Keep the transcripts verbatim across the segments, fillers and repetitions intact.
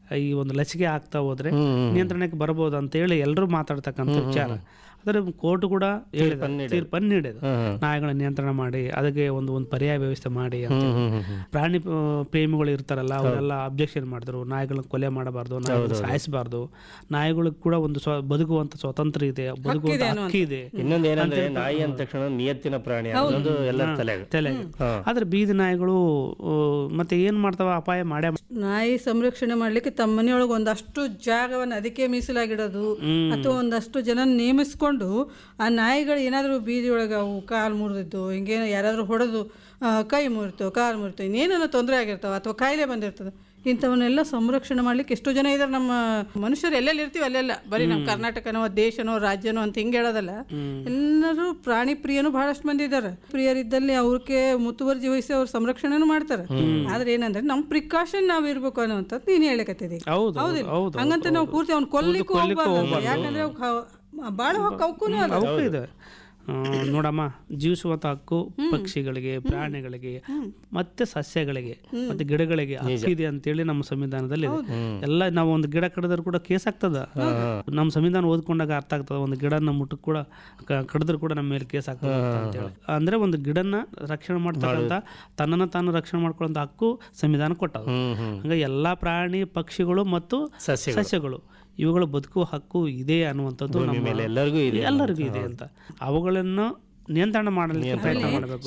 ಈ ಒಂದು ಲಸಿಕೆ ಆಗ್ತಾ ಹೋದ್ರೆ ನಿಯಂತ್ರಣಕ್ಕೆ ಬರ್ಬೋದು ಅಂತ ಹೇಳಿ ಎಲ್ಲರೂ ಮಾತಾಡ್ತಕ್ಕಂಥ ವಿಚಾರ. ಆದರೆ ಕೋರ್ಟ್ ಕೂಡ ಹೇಳಿದ ತೀರ್ಪನ್ನು ನೀಡಿದೆ, ನಾಯಿಗಳ ನಿಯಂತ್ರಣ ಮಾಡಿ ಅದಕ್ಕೆ ಒಂದು ಒಂದು ಪರ್ಯಾಯ ವ್ಯವಸ್ಥೆ ಮಾಡಿ ಅಂತ. ಪ್ರಾಣಿ ಪ್ರೇಮಿಗಳು ಇರ್ತಾರಲ್ಲ ಅವರೆಲ್ಲ ಅಬ್ಜೆಕ್ಷನ್ ಮಾಡಿದ್ರು, ನಾಯಿಗಳನ್ನ ಕೊಲೆ ಮಾಡಬಾರ್ದು, ನಾಯಿಗಳನ್ನ ಸಾಯಿಸಬಾರ್ದು, ನಾಯಿಗಳಿಗೆ ಕೂಡ ಒಂದು ಸ್ವ ಬದುಕುವಂತ ಸ್ವಾತಂತ್ರ್ಯ ಇದೆ, ಬದುಕುವಂತ ಹಕ್ಕಿ ಇದೆ. ಇನ್ನೊಂದೇನಂದ್ರೆ ನಾಯಿ ಅಂದ ತಕ್ಷಣ ನಿಯತ್ತಿನ ಪ್ರಾಣಿ ಅನ್ನೋದು ಎಲ್ಲರ ತಲೆಗೆ ತಲೆಗೆ. ಆದ್ರೆ ಬೀದಿ ನಾಯಿಗಳು ಮತ್ತೆ ಏನ್ ಮಾಡ್ತಾವ, ಅಪಾಯ ಮಾಡೇ. ನಾಯಿ ಸಂರಕ್ಷಣೆ ಮಾಡ್ಲಿಕ್ಕೆ ತಮ್ಮ ಮನೆಯೊಳಗೆ ಒಂದಷ್ಟು ಜಾಗವನ್ನು ಅದಕ್ಕೆ ಮೀಸಲಾಗಿಡೋದು ಅಥವಾ ಒಂದಷ್ಟು ಜನ ನೇಮಿಸ್ಕೊಂಡು ಆ ನಾಯಿಗಳು ಏನಾದರೂ ಬೀದಿಯೊಳಗೆ ಅವು ಕಾಲು ಮುರಿದಿದ್ದು ಹಿಂಗೇನೋ ಯಾರಾದರೂ ಹೊಡೆದು ಕೈ ಮುರಿತು ಕಾಲು ಮುರಿತು ಇನ್ನೇನೋ ತೊಂದರೆ ಆಗಿರ್ತಾವೆ ಅಥವಾ ಕಾಯಿಲೆ ಬಂದಿರ್ತದೆ, ಇಂಥವನ್ನೆಲ್ಲ ಸಂರಕ್ಷಣೆ ಮಾಡ್ಲಿಕ್ಕೆ ಎಷ್ಟೋ ಜನ ಇದ್ದಾರೆ. ನಮ್ಮ ಮನುಷ್ಯರು ಎಲ್ಲೆಲ್ಲಿ ಇರ್ತೀವಿ ಅಲ್ಲೆಲ್ಲ, ಬರೀ ನಮ್ಮ ಕರ್ನಾಟಕನೋ ದೇಶನೋ ರಾಜ್ಯನೋ ಅಂತ ಹಿಂಗೆ ಹೇಳೋದಲ್ಲ, ಎಲ್ಲರೂ ಪ್ರಾಣಿ ಪ್ರಿಯನೂ ಬಹಳಷ್ಟು ಮಂದಿ ಇದ್ದಾರೆ. ಪ್ರಿಯರಿದ್ದಲ್ಲಿ ಅವ್ರಿಗೆ ಮುತುವರ್ಜಿ ವಹಿಸಿ ಅವ್ರ ಸಂರಕ್ಷಣೆನೂ ಮಾಡ್ತಾರೆ. ಆದ್ರೆ ಏನಂದ್ರೆ ನಮ್ ಪ್ರಿಕಾಷನ್ ನಾವ್ ಇರ್ಬೇಕು ಅನ್ನೋಂಥದ್ದು ನೀನ್ ಹೇಳಕತ್ತಿದ್ದಿ. ಹೌದಿಲ್ಲ? ಹಂಗಂತ ನಾವು ಪೂರ್ತಿ ಅವ್ನು ಕೊಲ್ಲಿಕ್ಕೂ ಹೋಗ್ಬಾರ್ದು, ಯಾಕಂದ್ರೆ ಬಾಳ ಹಕ್ಕು ಇದೆ. ನೋಡಮ್ಮ, ಜೀವಿಸುವಂತ ಹಕ್ಕು ಪಕ್ಷಿಗಳಿಗೆ, ಪ್ರಾಣಿಗಳಿಗೆ, ಮತ್ತೆ ಸಸ್ಯಗಳಿಗೆ, ಮತ್ತೆ ಗಿಡಗಳಿಗೆ ಹಕ್ಕಿದೆ ಅಂತೇಳಿ ನಮ್ಮ ಸಂವಿಧಾನದಲ್ಲಿ ಇದೆ. ಎಲ್ಲ ನಾವು ಒಂದು ಗಿಡ ಕಡಿದ್ರು ಕೂಡ ಕೇಸ್ ಆಗ್ತದ. ನಮ್ಮ ಸಂವಿಧಾನ ಓದ್ಕೊಂಡಾಗ ಅರ್ಥ ಆಗ್ತದ, ಒಂದು ಗಿಡನ ಮುಟ್ಟಕ್ ಕೂಡ ಕಡಿದ್ರು ಕೂಡ ನಮ್ಮ ಮೇಲೆ ಕೇಸ್ ಆಗ್ತದ ಅಂತೇಳಿ. ಅಂದ್ರೆ ಒಂದು ಗಿಡನ ರಕ್ಷಣೆ ಮಾಡ್ತಕ್ಕಂಥ, ತನ್ನನ್ನ ತಾನು ರಕ್ಷಣೆ ಮಾಡ್ಕೊಳ್ಳೋ ಹಕ್ಕು ಸಂವಿಧಾನ ಕೊಟ್ಟದ. ಹಂಗ ಎಲ್ಲಾ ಪ್ರಾಣಿ ಪಕ್ಷಿಗಳು ಮತ್ತು ಸಸ್ಯಗಳು ಇವುಗಳು ಬದುಕುವ ಹಕ್ಕು ಇದೆ ಅನ್ನುವಂಥದ್ದು ಎಲ್ಲರಿಗೂ ಇದೆ ಎಲ್ಲರಿಗೂ ಇದೆ ಅಂತ. ಅವುಗಳನ್ನು ನಿಯಂತ್ರಣ ಮಾಡಲಿಕ್ಕೆ ಪ್ರಯತ್ನ ಮಾಡಬೇಕು.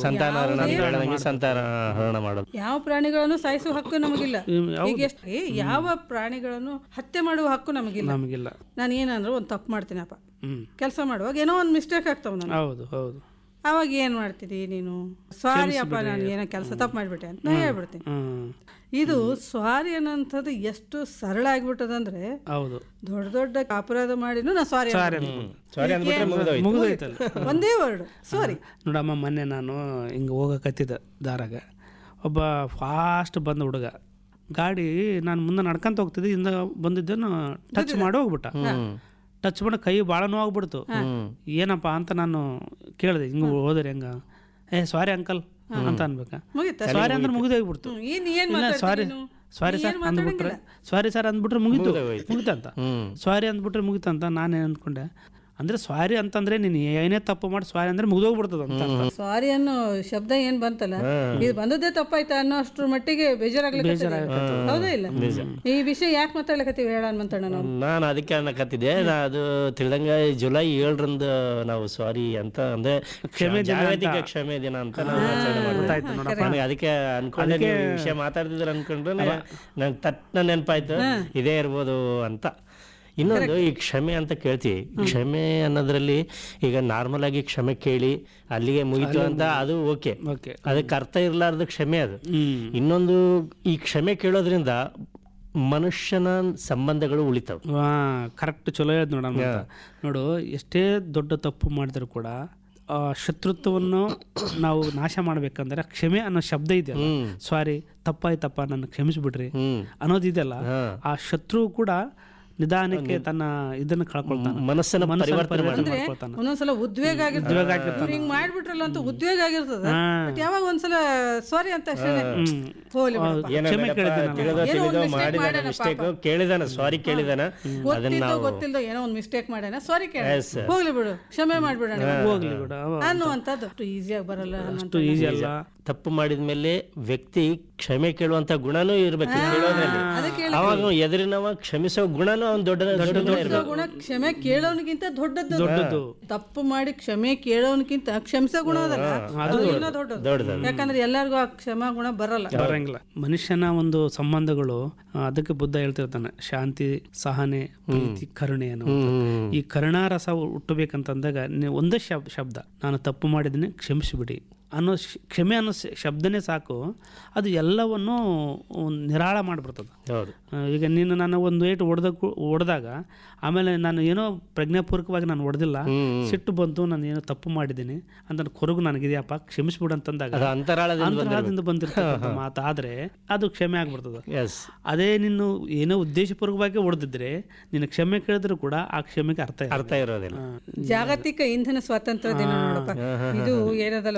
ಸಂತಾನಹರಣ ಮಾಡೋದು, ಯಾವ ಪ್ರಾಣಿಗಳನ್ನು ಸಾಯಿಸುವ ಹಕ್ಕು ನಮಗಿಲ್ಲ. ಈಗ ಯಾವ ಪ್ರಾಣಿಗಳನ್ನು ಹತ್ಯೆ ಮಾಡುವ ಹಕ್ಕು ನಮಗಿಲ್ಲ ನಮಗಿಲ್ಲ ನಾನು ಏನಂದ್ರೆ ಒಂದು ತಪ್ಪು ಮಾಡ್ತೀನಪ್ಪ, ಕೆಲಸ ಮಾಡುವಾಗ ಏನೋ ಒಂದು ಮಿಸ್ಟೇಕ್ ಆಗ್ತಾವ ನಾನು. ಹೌದು ಹೌದು ಅವಾಗ ಏನ್ ಮಾಡ್ತಿದಿ ನೀನು, ಸಾರಿ ಅಪ್ಪ ನಾನು ಏನೋ ಕೆಲಸ ತಪ್ಪು ಮಾಡ್ಬಿಟ್ಟೆ ಅಂತ ನಾ ಹೇಳ್ಬಿಡ್ತೀನಿ. ಇದು ಸ್ವಾರಿ ಅನ್ನೋಂಥದ್ದು ಎಷ್ಟು ಸರಳ ಆಗ್ಬಿಟ್ಟದಂದ್ರೆ, ದೊಡ್ಡ ದೊಡ್ಡ ಅಪರಾಧ ಮಾಡಿನೂ ನಾ ಸಾರಿ ಒಂದೇ ವರ್ಡ್ ಸಾರಿ. ನೋಡಮ್ಮ, ಮೊನ್ನೆ ನಾನು ಹಿಂಗೆ ಹೋಗಕತ್ತಿದ್ದ ದಾರಾಗ, ಒಬ್ಬ ಫಾಸ್ಟ್ ಬಂದ ಹುಡುಗ ಗಾಡಿ, ನಾನು ಮುಂದೆ ನಡ್ಕೊಂತ ಹೋಗ್ತಿದ್ದೆ, ಹಿಂದೆ ಬಂದಿದ್ದನ್ನು ಟಚ್ ಮಾಡಿ ಹೋಗ್ಬಿಟ್ಟ. ಟಚ್ ಮಾಡಿ ಕೈ ಭಾಳ ನೋವಾಗ್ಬಿಡ್ತು. ಏನಪ್ಪ ಅಂತ ನಾನು ಕೇಳಿದೆ, ಹಿಂಗೆ ಹೋದ್ರೆ ಹೆಂಗ, ಏ ಸಾರಿ ಅಂಕಲ್ ಅಂತ ಅನ್ಬೇಕಾ, ಸಾರಿ ಅಂದ್ರೆ ಮುಗಿದು ಹೋಗ್ಬಿಡ್ತು. ಸಾರಿ ಸಾರಿ ಸರ್ ಅಂದ್ಬಿಟ್ರೆ, ಸಾರಿ ಸರ್ ಅಂದ್ಬಿಟ್ರೆ ಮುಗಿತು ಮುಗಿತಂತ, ಸಾರಿ ಅಂದ್ಬಿಟ್ರೆ ಮುಗಿತಂತ. ನಾನೇನು ಅಂದ್ಕೊಂಡೆ ಅಂದ್ರೆ ಸ್ವಾರಿ ಅಂತಂದ್ರೆ ನೀನು ಏನೇ ತಪ್ಪು ಮಾಡಿ ಸ್ವಾರಿ ಅಂದ್ರೆ ಮುಗಿದೋಗ್ಬಿಡ್ತದ ಅಂತ. ಸ್ವಾರಿ ಅನ್ನೋ ಶಬ್ದ ಏನ್ ಬಂತಲ್ಲ, ಇದು ಬಂದದ್ದೇ ತಪ್ಪಾಯ್ತಾ ಅನ್ನೋ ಅಷ್ಟ್ರ ಮಟ್ಟಿಗೆ ಬೇಜಾರಾಗ್ಲಿಕ್ಕೆ. ಹೌದಾ ಇಲ್ಲ? ಈ ವಿಷಯ ಯಾಕೆ ಮಾತಾಡ್ಲಕತ್ತೀವಿ ಹೇಳ ಹನುಮಂತಣ್ಣ? ನಾವು ನಾನು ಅದಕ್ಕೆ ಅನ್ನಕತ್ತಿದ್ದೆ, ಅದು ತಿಳಿದಂಗ ಜುಲೈ ಏಳರಂದು ನಾವು ಸ್ವಾರಿ ಅಂತ ಅಂದ್ರೆ ಕ್ಷಮೆ ಜಾಗತಿಕ ಕ್ಷಮೆ ದಿನ ಅಂತ ನಾವು ಆಚರಣೆ ಮಾಡ್ತಾ. ಅದಕ್ಕೆ ಅನ್ಕೊಂಡೆ ವಿಷಯ ಮಾತಾಡ್ತಿದ್ರೆ ಅನ್ಕೊಂಡ್ರೆ ನಂಗೆ ತಟ್ಟ ನೆನಪಾಯ್ತು ಇದೇ ಇರ್ಬೋದು ಅಂತ. ಇನ್ನೊಂದು, ಈ ಕ್ಷಮೆ ಅಂತ ಕೇಳ್ತೀವಿ, ಕ್ಷಮೆ ಅನ್ನೋದ್ರಲ್ಲಿ ಈಗ ನಾರ್ಮಲ್ ಆಗಿ ಕ್ಷಮೆ ಕೇಳಿ ಅಲ್ಲಿಗೆ ಮುಗಿತು ಅಂತ ಅದು ಓಕೆ, ಅದಕ್ಕೆ ಅರ್ಥ ಇರಲಾರ್ದು ಕ್ಷಮೆ ಅದು. ಇನ್ನೊಂದು, ಈ ಕ್ಷಮೆ ಕೇಳೋದ್ರಿಂದ ಮನುಷ್ಯನ ಸಂಬಂಧಗಳು ಉಳಿತಾವ. ಕರೆಕ್ಟ್, ಚಲೋ ಹೇಳ್ದು ನೋಡ. ನೋಡು, ಎಷ್ಟೇ ದೊಡ್ಡ ತಪ್ಪು ಮಾಡಿದ್ರು ಕೂಡ ಶತ್ರುತ್ವವನ್ನು ನಾವು ನಾಶ ಮಾಡ್ಬೇಕಂದ್ರೆ ಕ್ಷಮೆ ಅನ್ನೋ ಶಬ್ದ ಇದೆಯಲ್ಲ, ಸಾರಿ ತಪ್ಪಾಯ್ತಪ್ಪ ನನ್ನ ಕ್ಷಮಿಸ್ಬಿಡ್ರಿ ಅನ್ನೋದಿದೆಯಲ್ಲ, ಆ ಶತ್ರು ಕೂಡ ನಿಧಾನಕ್ಕೆ ತನ್ನ ಇದನ್ನ ಕಳ್ಕೊಳ್ತಾನೆ, ಮನಸ್ಸನ್ನ ಮಾಡ್ಕೊಳ್ತಾನೆ. ಒಂದೊಂದ್ಸಲ ಉದ್ವೇಗ ಆಗಿರ್ತದೆ, ಹಿಂಗ್ ಮಾಡ್ಬಿಟ್ರಲ್ಲ ಅಂತ ಉದ್ವೇಗ ಆಗಿರ್ತದ. ಯಾವಾಗ ಒಂದ್ಸಲ ಸಾರಿ ಅಂತ ಕೇಳಿದಾನ, ಸಾರಿ ಕೇಳಿದಾನ, ಗೊತ್ತಿಲ್ದ ಏನೋ ಒಂದ್ ಮಿಸ್ಟೇಕ್ ಮಾಡ್ಯಾನ, ಸಾರಿ ಕೇಳ, ಹೋಗ್ಲಿ ಬಿಡು, ಕ್ಷಮೆ ಮಾಡ್ಬಿಡೋಣ, ಹೋಗ್ಲಿ ಬಿಡು ಅನ್ನುವಂಥದ್ದು ಅಷ್ಟು ಈಸಿಯಾಗಿ ಬರಲ್ಲ. ಅಷ್ಟು ಈಸಿ ಅಲ್ಲ. ತಪ್ಪು ಮಾಡಿದ್ಮೇಲೆ ವ್ಯಕ್ತಿ ಕ್ಷಮೆ ಕೇಳುವಂತ ಗುಣನೂ ಇರ್ಬೇಕು ಕೇಳೋದ್ರಲ್ಲಿ. ಅವಾಗ ಎದುರಿನವ ಕ್ಷಮಿಸೋ ಗುಣನೂ ಅವ್ನು ದೊಡ್ಡ ಗುಣ. ಕ್ಷಮೆ ಕೇಳೋನ್ಗಿಂತ ದೊಡ್ಡದ್ದು ದೊಡ್ಡದು. ತಪ್ಪು ಮಾಡಿ ಕ್ಷಮೆ ಕೇಳೋನ್ಕಿಂತ ಕ್ಷಮಿಸೋ ಗುಣ ಅದಲ್ಲ, ಅದು ಇನ್ನೂ ದೊಡ್ಡದು. ಯಾಕಂದ್ರೆ ಎಲ್ಲರಿಗೂ ಆ ಕ್ಷಮಾ ಗುಣ ಬರಲ್ಲ ಬರಂಗಿಲ್ಲ. ಮನುಷ್ಯನ ಒಂದು ಸಂಬಂಧಗಳು, ಅದಕ್ಕೆ ಬುದ್ಧ ಹೇಳ್ತಿರ್ತಾನೆ, ಶಾಂತಿ, ಸಹನೆ, ಪ್ರೀತಿ, ಕರುಣೆ ಅನ್ನೋ. ಈ ಕರುಣಾ ರಸ ಹುಟ್ಟಬೇಕಂತಂದಾಗ ಒಂದೇ ಶಬ್ದ, ನಾನು ತಪ್ಪು ಮಾಡಿದ್ದೀನಿ ಕ್ಷಮಿಸಿಬಿಡಿ ಅನ್ನೋ ಕ್ಷಮೆ ಅನ್ನೋ ಶಬ್ದನೇ ಸಾಕು, ಅದು ಎಲ್ಲವನ್ನು ನಿರಾಳ ಮಾಡಿಬಿಡ್ತದೆ. ಈಗ ನೀನು ನಾನು ಒಂದು ಏಟು ಹೊಡೆದ ಹೊಡೆದಾಗ ಆಮೇಲೆ ನಾನು ಏನೋ ಪ್ರಜ್ಞಾಪೂರ್ವಕವಾಗಿ ನಾನು ಹೊಡೆದಿಲ್ಲ, ಸಿಟ್ಟು ಬಂತು, ನಾನು ಏನೋ ತಪ್ಪು ಮಾಡಿದ್ದೀನಿ ಅಂತ ಕೊರಗು ನನಗಿದೆಯಪ್ಪ ಕ್ಷಮಿಸ್ಬಿಡು ಅಂತಂದಾಗ ಅಂತರಾಳದಿಂದ ಬಂದಿರ್ತಕ್ಕಂಥ ಮಾತಾದ್ರೆ ಅದು ಕ್ಷಮೆ ಆಗ್ಬಿಡ್ತದೆ. ಅದೇ ನೀನು ಏನೋ ಉದ್ದೇಶಪೂರ್ವಕವಾಗಿ ಹೊಡೆದಿದ್ರೆ ನೀನು ಕ್ಷಮೆ ಕೇಳಿದ್ರು ಕೂಡ ಆ ಕ್ಷಮೆಗೆ ಅರ್ಥ ಅರ್ಥ ಇರೋದಿಲ್ಲ. ಜಾಗತಿಕ ಇಂಧನ ಸ್ವಾತಂತ್ರ್ಯ ದಿನ ನೋಡಪ್ಪ, ಇದು ಏನದಲ್ಲ ಬಸ್ ಜುಲೈ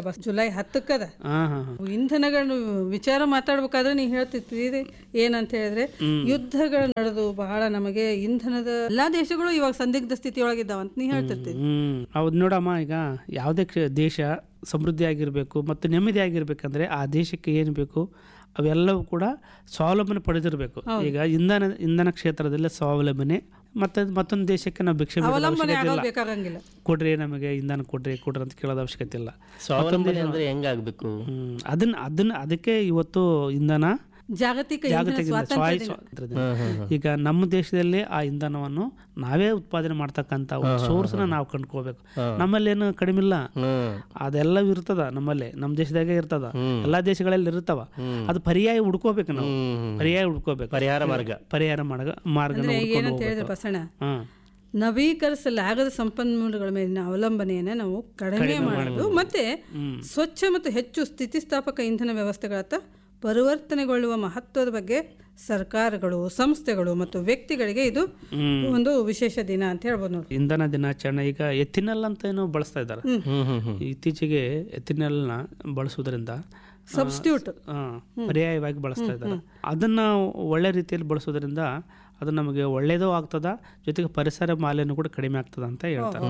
ಜುಲೈ ಹತ್ತಕ್ಕದ ಹಾ ಹಾ ಇಂಧನಗಳನ್ನು ವಿಚಾರ ಮಾತಾಡ್ಬೇಕಾದ್ರೆ ನೀ ಹೇಳ್ತಿರ್ತೀರಿ ಏನಂತ ಹೇಳಿದ್ರೆ ಯುದ್ಧಗಳು ನಡೆದು ಬಹಳ ನಮಗೆ ಇಂಧನದ ಎಲ್ಲಾ ದೇಶಗಳು ಇವಾಗ ಸಂದಿಗ್ಧ ಸ್ಥಿತಿಯೊಳಗಿದ್ದಾವಂತ ನೀ ಹೇಳ್ತಿರ್ತೀರಿ. ಹ್ಮ್ ಹೌದು ನೋಡಮ್ಮ, ಈಗ ಯಾವುದೇ ಕ್ಷ- ದೇಶ ಸಮೃದ್ಧಿ ಆಗಿರಬೇಕು ಮತ್ತು ನೆಮ್ಮದಿ ಆಗಿರ್ಬೇಕಂದ್ರೆ ಆ ದೇಶಕ್ಕೆ ಏನು ಬೇಕು ಅವೆಲ್ಲವೂ ಕೂಡ ಸ್ವಾವಲಂಬನೆ ಪಡೆದಿರಬೇಕು. ಈಗ ಇಂಧನ ಇಂಧನ ಕ್ಷೇತ್ರದಲ್ಲಿ ಸ್ವಾವಲಂಬನೆ, ಮತ್ತೆ ಮತ್ತೊಂದು ದೇಶಕ್ಕೆ ನಾವು ಭಿಕ್ಷೆ ಬೇಡೋ ಅವಲಂಬನೆ ಅವಶ್ಯಕತೆ ಇಲ್ಲ. ಆಗೋಬೇಕಾಗಂಗಿಲ್ಲ. ಕೊಡ್ರಿ ನಮಗೆ ಇಂಧನ ಕೊಡ್ರಿ ಕೊಡ್ರಿ ಅಂತ ಕೇಳೋದು ಅವಶ್ಯಕತೆ ಇಲ್ಲ. ಸ್ವಾವಲಂಬನೆ ಅಂದ್ರೆ ಹೆಂಗಾಗ್ಬೇಕು? ಹ್ಮ್ ಅದನ್ನ ಅದನ್ನ ಅದಕ್ಕೆ ಇವತ್ತು ಇಂಧನ ಜಾಗತಿಕ ಇಂಧನ ಜಾಗತಿಕ ಸ್ವಾತಂತ್ರ್ಯ ದಿನ. ಸ್ವಾತಂತ್ರ್ಯ ದಿನ. ಈಗ ನಮ್ಮ ದೇಶದಲ್ಲಿ ಆ ಇಂಧನವನ್ನು ನಾವೇ ಉತ್ಪಾದನೆ ಮಾಡ್ತಕ್ಕಂಥ ಒಂದು ಸೋರ್ಸ್ನ ನಾವು ಕಂಡ್ಕೋಬೇಕು. ನಮ್ಮಲ್ಲಿ ಏನು ಕಡಿಮೆ ಇಲ್ಲ, ಅದೆಲ್ಲ ಇರ್ತದ ನಮ್ಮಲ್ಲಿ, ನಮ್ಮ ದೇಶದಾಗೆ ಇರ್ತದ, ಎಲ್ಲಾ ದೇಶಗಳಲ್ಲಿ ಇರ್ತಾವ. ಅದು ಪರ್ಯಾಯ ಹುಡ್ಕೋಬೇಕು ನಾವು, ಪರ್ಯಾಯ ಹುಡ್ಕೋಬೇಕು, ಪರಿಹಾರ ಮಾರ್ಗ ಪರಿಹಾರ ಮಾರ್ಗ ಮಾರ್ಗ ಅಂದ್ರೆ ಏನಂತ ಹೇಳಿದ್ರೆ ಬಸಣ್ಣ, ಹ್ಮ್ ನವೀಕರಿಸಲಾಗದ ಸಂಪನ್ಮೂಲಗಳ ಮೇಲಿನ ಅವಲಂಬನೆಯನ್ನು ನಾವು ಕಡಿಮೆ ಮಾಡೋದು ಮತ್ತೆ ಸ್ವಚ್ಛ ಮತ್ತು ಹೆಚ್ಚು ಸ್ಥಿತಿಸ್ಥಾಪಕ ಇಂಧನ ವ್ಯವಸ್ಥೆಗಳತ್ತ ಪರಿವರ್ತನೆಗೊಳ್ಳುವ ಮಹತ್ವದ ಬಗ್ಗೆ ಸರ್ಕಾರಗಳು, ಸಂಸ್ಥೆಗಳು ಮತ್ತು ವ್ಯಕ್ತಿಗಳಿಗೆ ಇದು ಒಂದು ವಿಶೇಷ ದಿನ ಅಂತ ಹೇಳ್ಬೋದು ನೋಡಿ. ಇಂಧನ ದಿನಾಚರಣೆ ಈಗ ಎಥಿನಲ್ ಅಂತ ಏನೋ ಬಳಸ್ತಾ ಇದ್ದಾರೆ. ಇತ್ತೀಚೆಗೆ ಎಥಿನಲ್ನ ಬಳಸುವುದರಿಂದ ಸಬ್ಸ್ಟಿಟ್ಯೂಟ್ ಪರ್ಯಾಯವಾಗಿ ಬಳಸ್ತಾ ಇದ್ದಾರೆ. ಅದನ್ನ ಒಳ್ಳೆ ರೀತಿಯಲ್ಲಿ ಬಳಸೋದ್ರಿಂದ ಅದು ನಮಗೆ ಒಳ್ಳೇದೂ ಆಗ್ತದ, ಜೊತೆಗೆ ಪರಿಸರ ಮಾಲಿನ್ಯ ಕೂಡ ಕಡಿಮೆ ಆಗ್ತದ ಅಂತ ಹೇಳ್ತಾರೆ.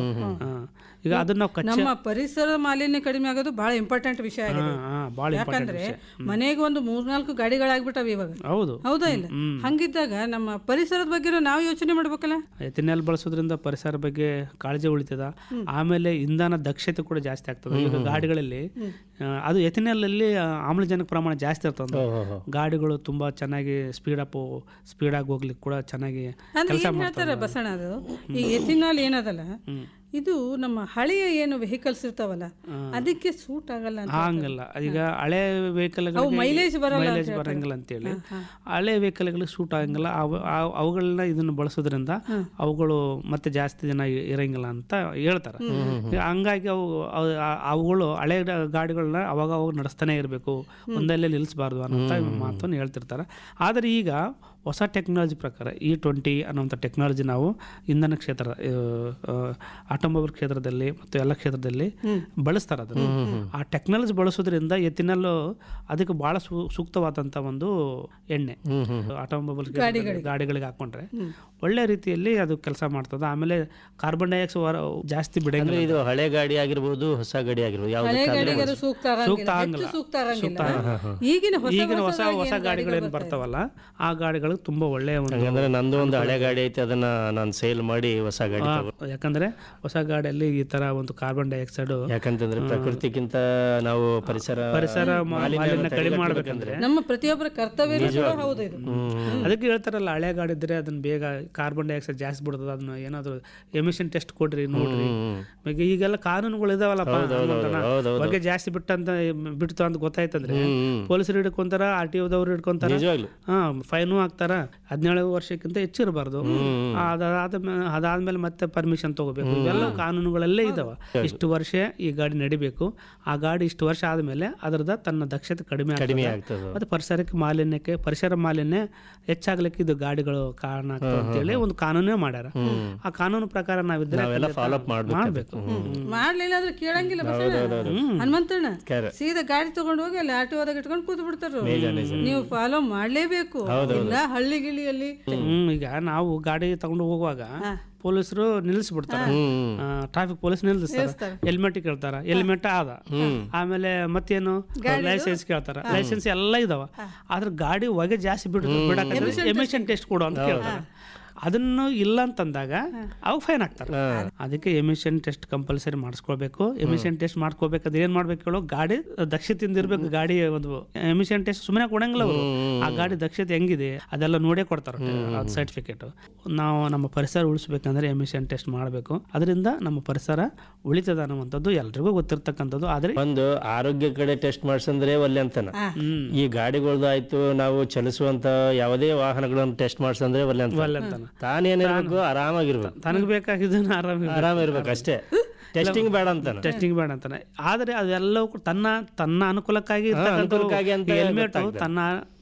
ಈಗ ಅದನ್ನ ನಾವು ಕಚ್ಚಾ ನಮ್ಮ ಪರಿಸರ ಮಾಲಿನ್ಯ ಕಡಿಮೆ ಆಗೋದು ಬಹಳ ಇಂಪಾರ್ಟೆಂಟ್ ವಿಷಯ ಆಗಿದೆ. ಭಾಳ ಯಾಕಂದ್ರೆ ಮನೆಗೆ ಒಂದು ಮೂರ್ನಾಲ್ಕು ಗಾಡಿಗಳಾಗ್ಬಿಟ್ಟವ ಇವಾಗ, ಹೌದು ಹೌದಾ ಇಲ್ಲ? ಹಂಗಿದ್ದಾಗ ನಮ್ಮ ಪರಿಸರದ ಬಗ್ಗೆ ನಾವು ಯೋಚನೆ ಮಾಡ್ಬೇಕಲ್ಲ. ಎಥಿನಲ್ ಬಳಸೋದ್ರಿಂದ ಪರಿಸರ ಬಗ್ಗೆ ಕಾಳಜಿ ಉಳಿತದ. ಆಮೇಲೆ ಇಂಧನ ದಕ್ಷತೆ ಕೂಡ ಜಾಸ್ತಿ ಆಗ್ತದೆ. ಈಗ ಗಾಡಿಗಳಲ್ಲಿ ಅದು ಎಥಿನಲ್ ಅಲ್ಲಿ ಆಮ್ಲಜನಕ ಪ್ರಮಾಣ ಜಾಸ್ತಿ ಇರ್ತದೆ. ಗಾಡಿಗಳು ತುಂಬಾ ಚೆನ್ನಾಗಿ ಸ್ಪೀಡ್ ಅಪ್ ಸ್ಪೀಡ್ ಆಗಿ ಹೋಗ್ಲಿಕ್ಕೆ ಕೂಡ ಚೆನ್ನಾಗಿ ಕೆಲಸ ಮಾಡ್ತಾರೆ. ಬಸಣ್ಣ, ಅದು ಈ ಎಥಿನಾಲ್ ಏನದಲ್ಲ, ಇದು ನಮ್ಮ ಹಳೆಯ ಏನು ವೆಹಿಕಲ್ಸ್ ಇರ್ತಾವಲ್ಲ ಅದಕ್ಕೆ ಸೂಟ್ ಆಗಲ್ಲ ಅಂತ. ಹಂಗಲ್ಲ, ಈಗ ಹಳೆ ವೆಹಿಕಲ್ ಮೈಲೇಜ್ ಮೈಲೇಜ್ ಬರಂಗಿಲ್ಲ ಅಂತೇಳಿ ಹಳೆ ವೆಹಿಕಲ್ಗಳಿಗೆ ಸೂಟ್ ಆಗಂಗಿಲ್ಲ. ಅವುಗಳನ್ನ ಇದನ್ನು ಬಳಸೋದ್ರಿಂದ ಅವುಗಳು ಮತ್ತೆ ಜಾಸ್ತಿ ದಿನ ಇರಂಗಿಲ್ಲ ಅಂತ ಹೇಳ್ತಾರೆ. ಹಂಗಾಗಿ ಅವು ಅವುಗಳು ಹಳೆ ಗಾಡಿಗಳನ್ನ ಅವಾಗ ಅವಾಗ ನಡೆಸ್ತಾನೆ ಇರಬೇಕು, ಒಂದಲ್ಲೇ ನಿಲ್ಲಿಸಬಾರ್ದು ಅನ್ನೋ ಮಾತನ್ನು ಹೇಳ್ತಿರ್ತಾರೆ. ಆದರೆ ಈಗ ಹೊಸ ಟೆಕ್ನಾಲಜಿ ಪ್ರಕಾರ ಇ ಟ್ವೆಂಟಿ ಅನ್ನೋಂಥ ಟೆಕ್ನಾಲಜಿ ನಾವು ಇಂಧನ ಕ್ಷೇತ್ರ, ಆಟೋಮೊಬೈಲ್ ಕ್ಷೇತ್ರದಲ್ಲಿ ಮತ್ತು ಎಲ್ಲ ಕ್ಷೇತ್ರದಲ್ಲಿ ಬಳಸ್ತಾರೆ. ಅದನ್ನು ಆ ಟೆಕ್ನಾಲಜಿ ಬಳಸೋದ್ರಿಂದ ಎಥಿನಲ್ ಅದಕ್ಕೆ ಬಹಳ ಸೂಕ್ತವಾದಂಥ ಒಂದು ಎಣ್ಣೆ. ಆಟೋಮೊಬೈಲ್ ಗಾಡಿಗಳಿಗೆ ಹಾಕೊಂಡ್ರೆ ಒಳ್ಳೆ ರೀತಿಯಲ್ಲಿ ಅದು ಕೆಲಸ ಮಾಡ್ತದೆ. ಆಮೇಲೆ ಕಾರ್ಬನ್ ಡೈಆಕ್ಸೈಡ್ ಜಾಸ್ತಿ ಬಿಡಂಗಿಲ್ಲ. ಇದು ಹಳೆ ಗಾಡಿ ಆಗಿರ್ಬೋದು, ಹೊಸ ಗಾಡಿ ಆಗಿರ್ಬೋದು, ಸೂಕ್ತ ಆಗಂಗಿಲ್ಲ. ಈಗಿನ ಹೊಸ ಹೊಸ ಗಾಡಿಗಳೇನು ಬರ್ತಾವಲ್ಲ ಆ ಗಾಡಿಗಳು ತುಂಬಾ ಒಳ್ಳೆಯ ಒಂದು. ನಂದು ಒಂದು ಹಳೆ ಗಾಡಿ ಐತೆ, ಅದನ್ನ ನಾನು ಸೇಲ್ ಮಾಡಿ ಹೊಸ ಗಾಡಿ. ಯಾಕಂದ್ರೆ ಹೊಸ ಗಾಡಿಯಲ್ಲಿ ಈ ತರ ಒಂದು ಕಾರ್ಬನ್ ಡೈಆಕ್ಸೈಡ್, ಯಾಕಂತಂದ್ರೆ ಪ್ರಕೃತಿಗಿಂತ ನಾವು ಪರಿಸರ ಪರಿಸರ ಮಾಲಿನ್ಯ ಕಡಿಮೆ ಮಾಡ್ಬೇಕಂದ್ರೆ ನಮ್ಮ ಪ್ರತಿಯೊಬ್ಬರ ಕರ್ತವ್ಯ. ಅದಕ್ಕೆ ಹೇಳ್ತಾರಲ್ಲ, ಹಳೆ ಗಾಡಿ ಇದ್ರೆ ಅದನ್ನ ಬೇಗ ಕಾರ್ಬನ್ ಡೈಆಕ್ಸೈಡ್ ಜಾಸ್ತಿ ಬಿಡ್ತದ, ಅದನ್ನ ಏನಾದ್ರು ಎಮಿಷನ್ ಟೆಸ್ಟ್ ಕೊಡ್ರಿ ನೋಡ್ರಿ. ಈಗೆಲ್ಲ ಕಾನೂನುಗಳು ಇದಾವಲ್ಲಪ್ಪ, ಬಗ್ಗೆ ಜಾಸ್ತಿ ಬಿಟ್ಟಂತ ಬಿಡ್ತು ಅಂತ ಗೊತ್ತಾಯ್ತಂದ್ರೆ ಪೊಲೀಸರು ಹಿಡ್ಕೊಂತಾರ, ಆರ್ ಟಿ ಓದವ್ರು ಹಿಡ್ಕೊಂತಾರ, ಹಾ ಫೈನು ಹಾಕ್ತಾರ. ಹದಿನೇಳು ವರ್ಷಕ್ಕಿಂತ ಹೆಚ್ಚಿರಬಾರ್ದು. ಅದಾದ್ಮೇಲೆ ಅದಾದ್ಮೇಲೆ ಮತ್ತೆ ಪರ್ಮಿಷನ್ ತಗೋಬೇಕು. ಇವೆಲ್ಲ ಕಾನೂನುಗಳಲ್ಲೇ ಇದಾವ. ಇಷ್ಟು ವರ್ಷ ಈ ಗಾಡಿ ನಡಿಬೇಕು, ಆ ಗಾಡಿ ಇಷ್ಟು ವರ್ಷ ಆದ್ಮೇಲೆ ಅದರದ ತನ್ನ ದಕ್ಷತೆ ಕಡಿಮೆ ಆಗ್ತದೆ, ಮತ್ತೆ ಪರಿಸರಕ್ಕೆ ಮಾಲಿನ್ಯಕ್ಕೆ ಪರಿಸರ ಮಾಲಿನ್ಯ ಹೆಚ್ಚಾಗ್ಲಿಕ್ಕೆ ಇದು ಗಾಡಿಗಳು ಕಾರಣ ಆಗ್ತದೆ ಅಂತೇಳಿ ಒಂದು ಕಾನೂನೇ ಮಾಡ್ಯಾರ. ಆ ಕಾನೂನು ಪ್ರಕಾರ ನಾವಿದ್ರೆ ಮಾಡ್ಬೇಕು. ಮಾಡ್ಲಿಲ್ಲ ಅಂದ್ರೆ ಕೇಳಂಗಿಲ್ಲ. ಹನುಮಂತಣ್ಣ ಸೀದಾ ಗಾಡಿ ತಗೊಂಡು ಹೋಗಿ ಅಲ್ಲಿ ಆಟೋ ಒಳಗೆ ಇಟ್ಕೊಂಡು ಕೂತ್ ಬಿಡ್ತಾರ. ನೀವು ಫಾಲೋ ಮಾಡ್ಲೇಬೇಕು. ಇಲ್ಲ ಹಳ್ಳಿ ಗಿಳಿಯಲ್ಲಿ ಹ್ಮ್ ಈಗ ನಾವು ಗಾಡಿ ತಗೊಂಡು ಹೋಗುವಾಗ ಪೊಲೀಸರು ನಿಲ್ಲಿಸ್ಬಿಡ್ತಾರೆ, ಟ್ರಾಫಿಕ್ ಪೊಲೀಸ್ ನಿಲ್ಲಿಸ್ತಾರೆ, ಹೆಲ್ಮೆಟ್ ಕೇಳ್ತಾರ, ಹೆಲ್ಮೆಟ್ ಆದ, ಆಮೇಲೆ ಮತ್ತೇನು ಲೈಸೆನ್ಸ್ ಕೇಳ್ತಾರ, ಲೈಸೆನ್ಸ್ ಎಲ್ಲ ಇದಾವ. ಆದ್ರೆ ಗಾಡಿ ಹೊಗೆ ಜಾಸ್ತಿ ಬಿಡ ಬಿಡಕ್ಕೆ ಎಮಿಷನ್ ಟೆಸ್ಟ್ ಕೊಡು ಅಂತ ಕೇಳ್ತಾರೆ. ಅದನ್ನು ಇಲ್ಲ ಅಂತಂದಾಗ ಅವಾಗ ಫೈನ್ ಹಾಕ್ತಾರೆ. ಅದಕ್ಕೆ emission test compulsory ಮಾಡಿಸ್ಕೊಳ್ಬೇಕು. Emission test ಮಾಡ್ಕೋಬೇಕಾದ್ರೆ ಏನ್ ಮಾಡ್ಬೇಕು ಹೇಳೋ, ಗಾಡಿ ದಕ್ಷತೆಯಿಂದ ಇರ್ಬೇಕು. ಗಾಡಿ ಒಂದು ಎಮಿಷನ್ ಟೆಸ್ಟ್ ಸುಮ್ಮನೆ ಕೊಡಂಗಿಲ್ಲ ಅವರು. ಆ ಗಾಡಿ ದಕ್ಷತೆ ಹೆಂಗಿದೆ ಅದೆಲ್ಲ ನೋಡೇ ಕೊಡ್ತಾರೆ ಅದು ಸರ್ಟಿಫಿಕೇಟ್. ನಾವು ನಮ್ಮ ಪರಿಸರ ಉಳಿಸ್ಬೇಕಂದ್ರೆ ಎಮಿಷನ್ ಟೆಸ್ಟ್ ಮಾಡಬೇಕು. ಅದರಿಂದ ನಮ್ಮ ಪರಿಸರ ಉಳಿತದ ಅನ್ನುವಂಥದ್ದು ಎಲ್ರಿಗೂ ಗೊತ್ತಿರ್ತಕ್ಕಂಥದ್ದು. ಆದ್ರೆ ಒಂದು ಆರೋಗ್ಯ ಕಡೆ ಟೆಸ್ಟ್ ಮಾಡ್ಸಂದ್ರೆ ಒಲ್ಲೆ ಅಂತಾನ. ಈ ಗಾಡಿಗಳ್ದು ಆಯ್ತು, ನಾವು ಚಲಿಸುವಂತ ಯಾವುದೇ ವಾಹನಗಳನ್ನು ಟೆಸ್ಟ್ ಮಾಡ್ಸಂದ್ರೆ ಒಲ್ಲೆ ಅಂತ. ತಾನೇನಿರ್ಬೇಕು, ಆರಾಮಾಗಿರ್ಬೇಕು, ತನಗ್ ಬೇಕಾಗಿದ್ದನ್ನ ಆರಾಮ ಆರಾಮ ಇರ್ಬೇಕು ಅಷ್ಟೇ. ಟೆಸ್ಟಿಂಗ್ ಬೇಡ ಅಂತಾನೆ, ಟೆಸ್ಟಿಂಗ್ ಬೇಡ ಅಂತಾನೆ. ಆದ್ರೆ ಅದೆಲ್ಲವೂ ತನ್ನ ತನ್ನ ಅನುಕೂಲಕ್ಕಾಗಿ ಹೆಲ್ಮೆಟ್ ತನ್ನ